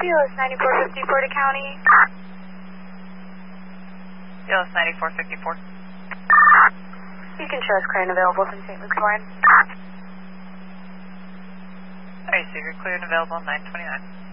DLS 9454 to County. DLS 9454. You can show us crane available from St. Luke's Warren. Alright, so you're clear and available 929.